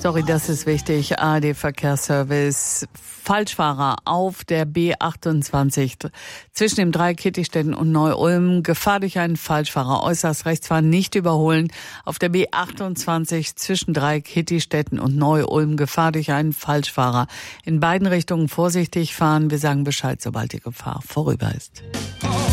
Story, das ist wichtig. ARD Verkehrsservice. Falschfahrer auf der B28 zwischen dem Dreieck Kittistetten und Neu-Ulm. Gefahr durch einen Falschfahrer. Äußerst rechts fahren, nicht überholen. Auf der B28 zwischen Dreieck Kittistetten und Neu-Ulm. Gefahr durch einen Falschfahrer. In beiden Richtungen vorsichtig fahren. Wir sagen Bescheid, sobald die Gefahr vorüber ist.